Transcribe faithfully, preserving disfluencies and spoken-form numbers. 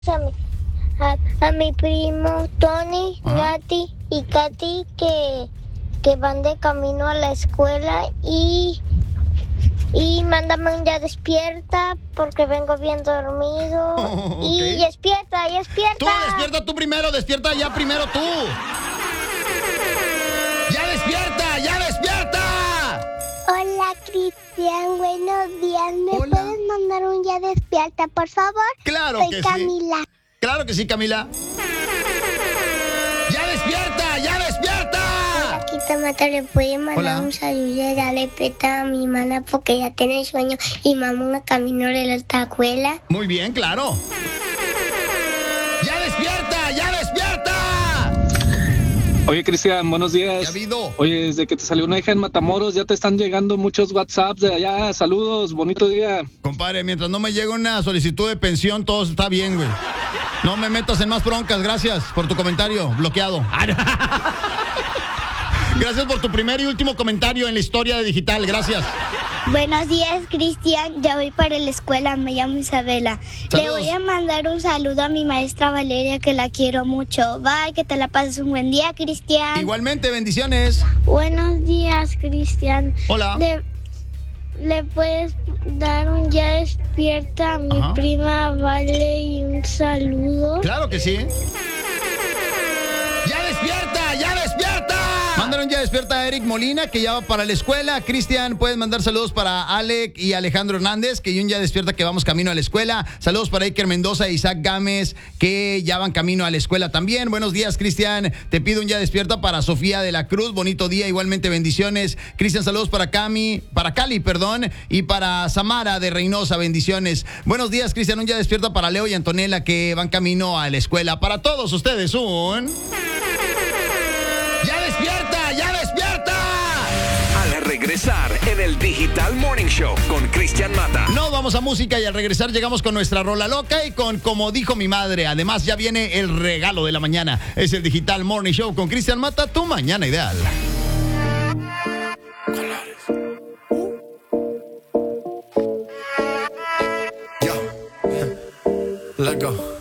a mi, a, a mi primo Tony, Ajá. Nati y Katy que, que van de camino a la escuela y, y mándame un ya despierta porque vengo bien dormido. Oh, ok. Y despierta, y despierta. Tú despierta tú primero, despierta ya primero tú. ¡Ya despierta! ¡Ya despierta! Hola Cristian, buenos días. ¿Me Hola. puedes mandar un ya despierta, por favor? Claro Soy que sí. Camila. Claro que sí, Camila. ¡Ya despierta! ¡Ya despierta! Aquí Tomata le puede mandar Hola. un saludo y darle peta a mi hermana porque ya tiene sueño y mamá una camino de la escuela. Muy bien, claro. ¡Ya despierta! ¡Ya despierta! Oye, Cristian, buenos ¿Qué ha días. habido? Oye, desde que te salió una hija en Matamoros, ya te están llegando muchos WhatsApps de allá. Saludos, bonito día. Compadre, mientras no me llegue una solicitud de pensión, todo está bien, güey. No me metas en más broncas, gracias por tu comentario, bloqueado. Gracias por tu primer y último comentario en la historia de Digital, gracias. Buenos días, Cristian. Ya voy para la escuela. Me llamo Isabela. Le Saludos. voy a mandar un saludo a mi maestra Valeria, que la quiero mucho. Bye, que te la pases un buen día, Cristian. Igualmente, bendiciones. Buenos días, Cristian. Hola. Le, le puedes dar un ya despierta a mi Ajá. prima Vale y un saludo. Claro que sí. ¡Ya despierta! ¡Ya despierta! Mándale un ya despierta a Eric Molina, que ya va para la escuela. Cristian, puedes mandar saludos para Alec y Alejandro Hernández, que un ya despierta que vamos camino a la escuela. Saludos para Iker Mendoza e Isaac Gámez, que ya van camino a la escuela también. Buenos días, Cristian. Te pido un ya despierta para Sofía de la Cruz. Bonito día, igualmente bendiciones. Cristian, saludos para Cami, para Cali, perdón, y para Samara de Reynosa, bendiciones. Buenos días, Cristian. Un ya despierta para Leo y Antonella, que van camino a la escuela. Para todos ustedes, un... ¡Ya despierta! ¡Ya despierta! Al regresar en el Digital Morning Show con Cristian Mata. Nos vamos a música y al regresar llegamos con nuestra rola loca y con Como dijo mi madre. Además ya viene el regalo de la mañana. Es el Digital Morning Show con Cristian Mata, tu mañana ideal. Yo. Let go.